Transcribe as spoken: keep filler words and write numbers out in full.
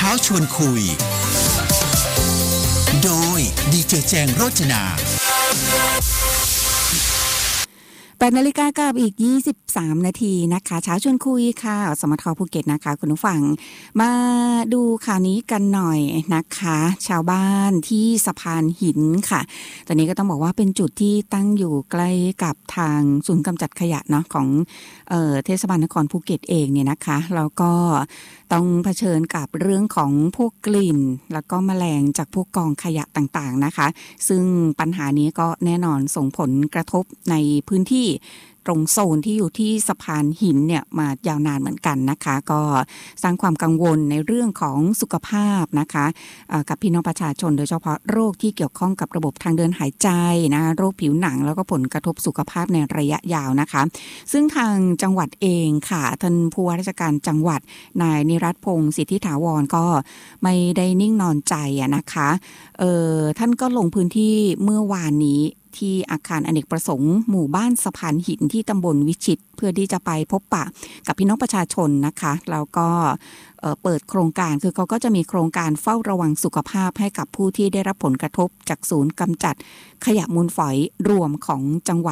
ช้าชวนคุยโดยดีเจแจงโรจนาแปดนาฬิกากับอีกยี่สิบสามนาทีนะคะเช้าชวนคุยค่ะสมทภูเก็ตนะคะคุณผู้ฟังมาดูข่าวนี้กันหน่อยนะคะชาวบ้านที่สะพานหินค่ะตอนนี้ก็ต้องบอกว่าเป็นจุดที่ตั้งอยู่ใกล้กับทางศูนย์กำจัดขยะเนาะของเอ่อเทศบาลนครภูเก็ตเองเนี่ยนะคะแล้วก็ต้องเผชิญกับเรื่องของพวกกลิ่นแล้วก็แมลงจากพวกกองขยะต่างๆนะคะซึ่งปัญหานี้ก็แน่นอนส่งผลกระทบในพื้นที่ตรงโซนที่อยู่ที่สะพานหินเนี่ยมายาวนานเหมือนกันนะคะก็สร้างความกังวลในเรื่องของสุขภาพนะคะกับพี่น้องประชาชนโดยเฉพาะโรคที่เกี่ยวข้องกับระบบทางเดินหายใจนะโรคผิวหนังแล้วก็ผลกระทบสุขภาพในระยะยาวนะคะซึ่งทางจังหวัดเองค่ะท่านผู้ว่าราชการจังหวัดนายนิรัตน์พงศ์สิทธิถาวรก็ไม่ได้นิ่งนอนใจนะคะเอ่อท่านก็ลงพื้นที่เมื่อวานนี้ที่อาคารอเนกประสงค์หมู่บ้านสะพานหินที่ตำบลวิชิตเพื่อที่จะไปพบปะกับพี่น้องประชาชนนะคะแล้วก็เปิดโครงการคือเขาก็จะมีโครงการเฝ้าระวังสุขภาพให้กับผู้ที่ได้รับผลกระทบจากศูนย์กำจัดขยะมูลฝอยรวมของจังหวัด